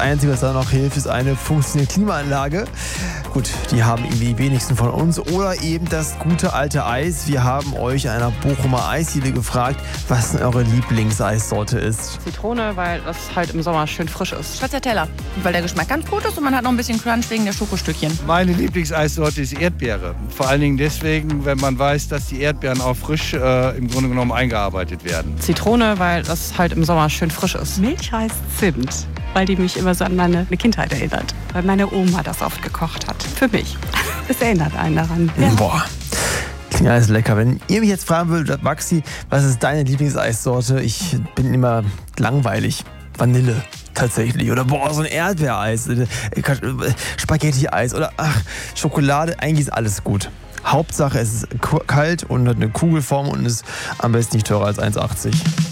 Einzige, was da noch hilft, ist eine funktionierende Klimaanlage. Gut, die haben irgendwie die wenigsten von uns. Oder eben das gute alte Eis. Wir haben euch an einer Bochumer Eisdiele gefragt, was denn eure Lieblingseissorte ist. Zitrone, weil das halt im Sommer schön frisch ist. Stracciatella, weil der Geschmack ganz gut ist und man hat noch ein bisschen Crunch wegen der Schokostückchen. Meine Lieblingseissorte ist Erdbeere. Vor allen Dingen deswegen, wenn man weiß, dass die Erdbeeren auch frisch im Grunde genommen eingearbeitet werden. Zitrone, weil das halt im Sommer schön frisch ist. Milchreis Zimt, weil die mich immer so an meine Kindheit erinnert. Weil meine Oma das oft gekocht hat. Für mich. Es erinnert einen daran. Ja. Boah, klingt alles lecker. Wenn ihr mich jetzt fragen würdet, Maxi, was ist deine Lieblingseissorte? Ich bin immer langweilig. Vanille. Tatsächlich. Oder boah, so ein Erdbeereis. Spaghetti-Eis. Oder Schokolade. Eigentlich ist alles gut. Hauptsache, es ist kalt und hat eine Kugelform und ist am besten nicht teurer als 1,80.